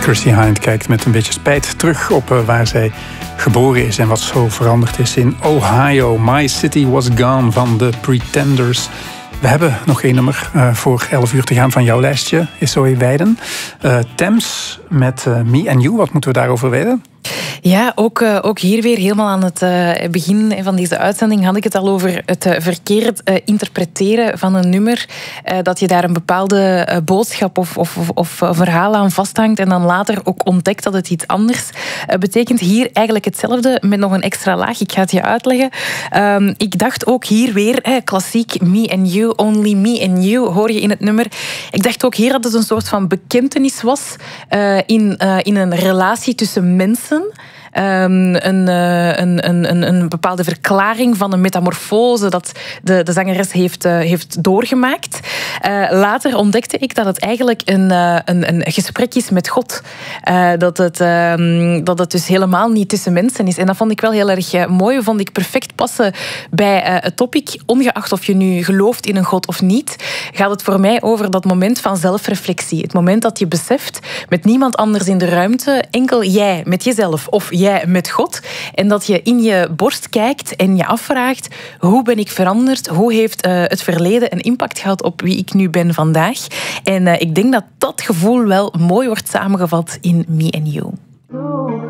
Chrissie Hynde kijkt met een beetje spijt terug op waar zij geboren is en wat zo veranderd is in Ohio. My City Was Gone van The Pretenders. We hebben nog 1 nummer voor 11 uur te gaan van jouw lijstje, Zoe Weiden. Thames met Me and You, wat moeten we daarover weten? Ja, ook hier weer helemaal aan het begin van deze uitzending had ik het al over het verkeerd interpreteren van een nummer. Dat je daar een bepaalde boodschap of verhaal aan vasthangt en dan later ook ontdekt dat het iets anders betekent. Hier eigenlijk hetzelfde met nog een extra laag. Ik ga het je uitleggen. Ik dacht ook hier weer, klassiek Me and You, Only Me and You, hoor je in het nummer. Ik dacht ook hier dat het een soort van bekentenis was in een relatie tussen mensen. Een bepaalde verklaring van een metamorfose dat de zangeres heeft doorgemaakt. Later ontdekte ik dat het eigenlijk een gesprek is met God. Dat het dus helemaal niet tussen mensen is. En dat vond ik wel heel erg mooi. Vond ik perfect passen bij het topic. Ongeacht of je nu gelooft in een God of niet, gaat het voor mij over dat moment van zelfreflectie. Het moment dat je beseft, met niemand anders in de ruimte, enkel jij met jezelf of jij met God. En dat je in je borst kijkt en je afvraagt, hoe ben ik veranderd? Hoe heeft het verleden een impact gehad op wie ik nu ben vandaag? En ik denk dat dat gevoel wel mooi wordt samengevat in Me and You.